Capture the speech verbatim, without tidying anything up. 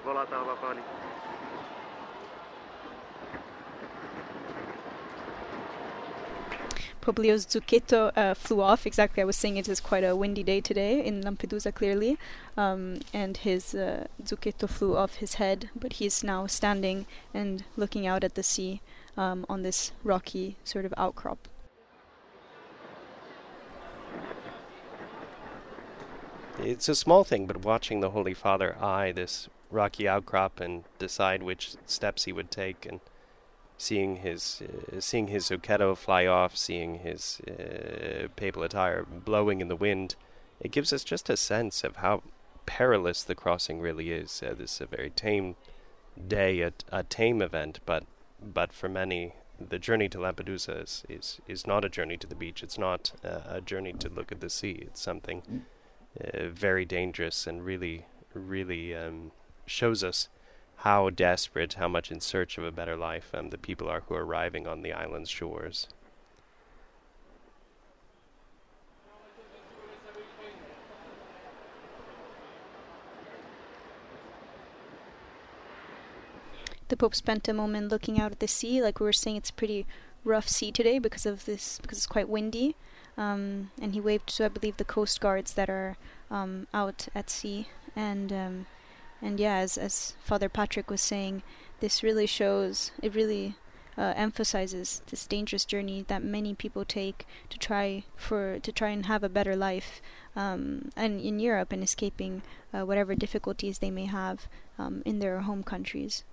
volata papali. Pope Leo's Zucchetto uh, flew off. Exactly, I was saying it is quite a windy day today in Lampedusa, clearly, um, and his uh, Zucchetto flew off his head, but he's now standing and looking out at the sea um, on this rocky sort of outcrop. It's a small thing, but watching the Holy Father eye this rocky outcrop and decide which steps he would take, and seeing his uh, seeing his Zucchetto fly off, seeing his uh, papal attire blowing in the wind, it gives us just a sense of how perilous the crossing really is. Uh, this is a very tame day, a, a tame event, but but for many, the journey to Lampedusa is, is, is not a journey to the beach. It's not uh, a journey to look at the sea. It's something uh, very dangerous, and really, really um, shows us how desperate, how much in search of a better life um, the people are who are arriving on the island's shores. The Pope spent a moment looking out at the sea. Like we were saying, it's a pretty rough sea today because of this, because it's quite windy. Um, and he waved to, I believe, the coast guards that are um, out at sea. And um, and yeah, as as Father Patrick was saying, this really shows, it really uh, emphasizes this dangerous journey that many people take to try for to try and have a better life, um, and in Europe, and escaping uh, whatever difficulties they may have um, in their home countries.